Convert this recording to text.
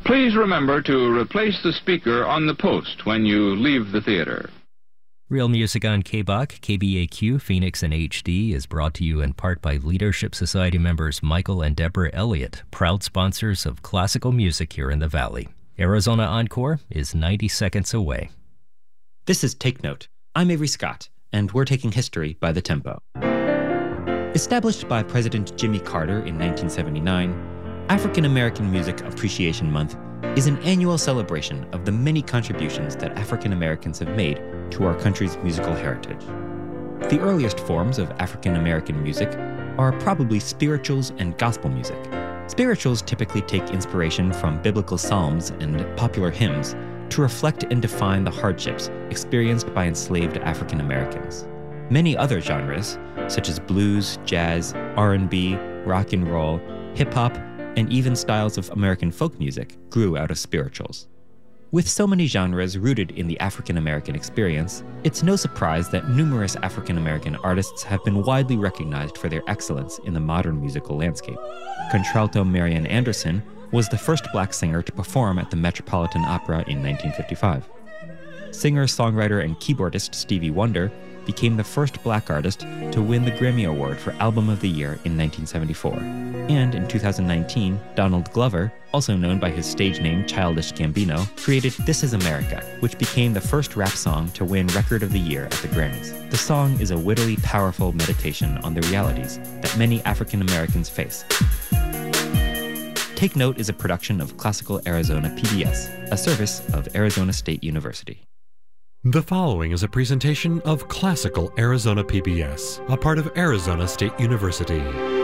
Please remember to replace the speaker on the post when you leave the theater. Real Music on KBOC, KBAQ, Phoenix, and HD is brought to you in part by Leadership Society members Michael and Deborah Elliott, proud sponsors of classical music here in the Valley. Arizona Encore is 90 seconds away. This is Take Note. I'm Avery Scott, and we're taking history by the tempo. Established by President Jimmy Carter in 1979, African American Music Appreciation Month is an annual celebration of the many contributions that African Americans have made to our country's musical heritage. The earliest forms of African American music are probably spirituals and gospel music. Spirituals typically take inspiration from biblical psalms and popular hymns to reflect and define the hardships experienced by enslaved African Americans. Many other genres, such as blues, jazz, R&B, rock and roll, hip-hop, and even styles of American folk music grew out of spirituals. With so many genres rooted in the African American experience, it's no surprise that numerous African American artists have been widely recognized for their excellence in the modern musical landscape. Contralto Marian Anderson was the first black singer to perform at the Metropolitan Opera in 1955. Singer, songwriter, and keyboardist Stevie Wonder became the first black artist to win the Grammy Award for Album of the Year in 1974. And in 2019, Donald Glover, also known by his stage name Childish Gambino, created This Is America, which became the first rap song to win Record of the Year at the Grammys. The song is a wittily powerful meditation on the realities that many African Americans face. Take Note is a production of Classical Arizona PBS, a service of Arizona State University. The following is a presentation of Classical Arizona PBS, a part of Arizona State University.